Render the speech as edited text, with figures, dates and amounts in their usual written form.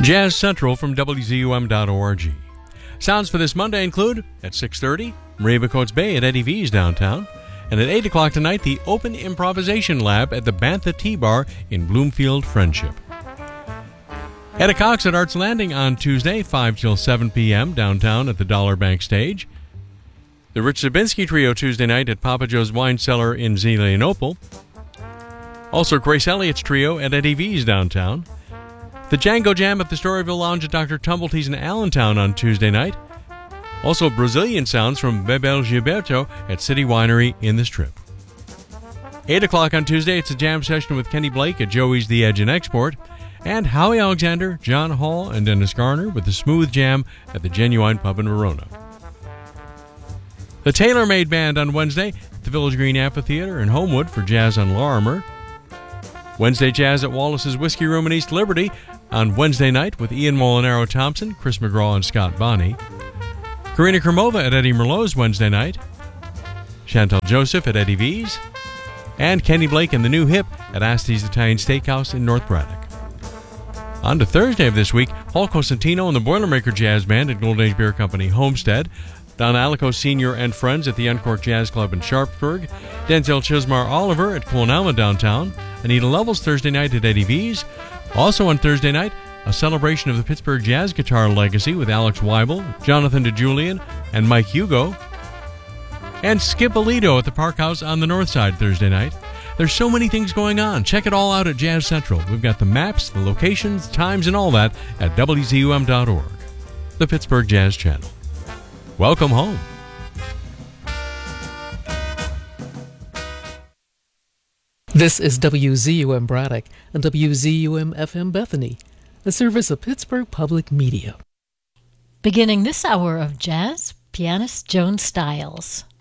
Jazz Central from WZUM.org. Sounds for this Monday include, at 6:30, Maria Coates Bay at Eddie V's downtown, and at 8 o'clock tonight, the Open Improvisation Lab at the Bantha Tea Bar in Bloomfield Friendship. Etta Cox at Arts Landing on Tuesday, 5 till 7 p.m. downtown at the Dollar Bank Stage. The Rich Zabinski Trio Tuesday night at Papa Joe's Wine Cellar in Zelienople. Also, Grace Elliott's Trio at Eddie V's downtown. The Django Jam at the Storyville Lounge at Dr. Tumbletee's in Allentown on Tuesday night. Also, Brazilian sounds from Bebel Gilberto at City Winery in the Strip. 8 o'clock on Tuesday, it's a jam session with Kenny Blake at Joey's The Edge and Export. And Howie Alexander, John Hall, and Dennis Garner with the Smooth Jam at the Genuine Pub in Verona. The Tailor-Made Band on Wednesday at the Village Green Amphitheater in Homewood for Jazz on Larimer. Wednesday Jazz at Wallace's Whiskey Room in East Liberty on Wednesday night with Ian Molinaro Thompson, Chris McGraw, and Scott Bonney. Karina Kremova at Eddie Merlot's Wednesday night. Chantal Joseph at Eddie V's. And Kenny Blake and the New Hip at Asti's Italian Steakhouse in North Braddock. On to Thursday of this week, Paul Cosentino and the Boilermaker Jazz Band at Golden Age Beer Company Homestead. Don Alico Sr. and Friends at the Uncork Jazz Club in Sharpsburg. Denzel Chismar Oliver at Clonalma downtown. Anita Levels Thursday night at Eddie V's. Also on Thursday night, a celebration of the Pittsburgh Jazz guitar legacy with Alex Weibel, Jonathan DeJulian, and Mike Hugo. And Skip Alito at the Park House on the North Side Thursday night. There's so many things going on. Check it all out at Jazz Central. We've got the maps, the locations, times, and all that at WZUM.org, the Pittsburgh Jazz Channel. Welcome home. This is WZUM Braddock and WZUM FM Bethany, a service of Pittsburgh Public Media. Beginning this hour of jazz, pianist Joan Stiles.